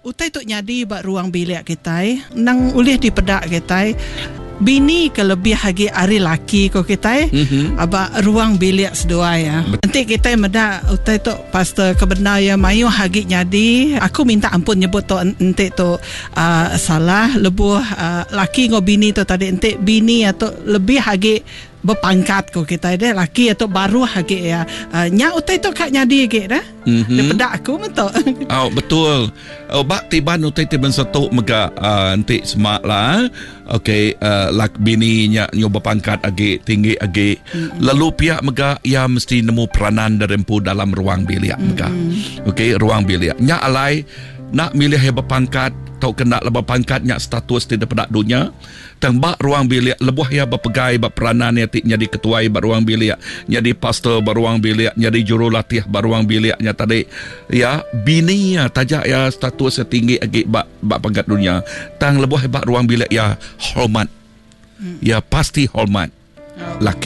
utai tu nyadi bak ruang bilik kita nang ulih di pedak kita bini ke lebih lagi ari laki ko kita aba ruang bilik sedua ya. Nanti kita meda utai tu pastor kebenar ya mayu hagi nyadi aku minta ampun nyebut tu ente tu salah lebuh laki ngo bini tu tadi ente bini atau lebih hagi berpangkat ko kita deh laki atau baru hagi ya nya utai tu kak nyadi ke dah daripada aku betul. Betul. Bak tiban utai tiban satu mega ente semak lah. Okey, bini nya nyoba pangkat agi tinggi agi. Lalu pihak mega ia mesti nemu peranan derempu dalam ruang bilik mega. Okey, ruang bilik. Nya alai nak milih yang berpangkat tau kena lebih pangkatnya status tidak pada dunia tembak ruang bilik lebuh ya berpegai berperanan ya jadi ketua ruang bilik jadi pastor ruang bilik jadi jurulatih ruang biliknya tadi ya bini ya tajak ya status setinggi agi bak pangkat dunia tang lebuh hebat ruang bilik ya hormat ya pasti hormat laki